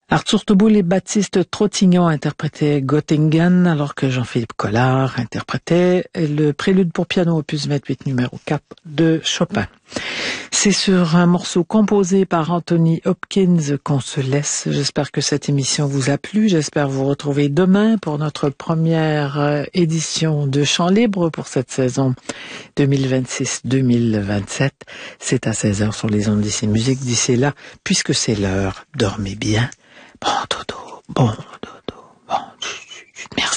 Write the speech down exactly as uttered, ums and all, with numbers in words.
Arthur Touboul et Baptiste Trottignon interprétaient Göttingen, alors que Jean-Philippe Collard interprétait le prélude pour piano opus vingt-huit numéro quatre de Chopin. C'est sur un morceau composé par Anthony Hopkins qu'on se laisse. J'espère que cette émission vous a plu. J'espère vous retrouver demain pour notre première édition de Chant Libre pour cette saison deux mille vingt-six deux mille vingt-sept. C'est à seize heures sur les ondes d'Ici Musique. D'ici là, puisque c'est l'heure, dormez bien. Bon dodo, bon dodo, bon, merci.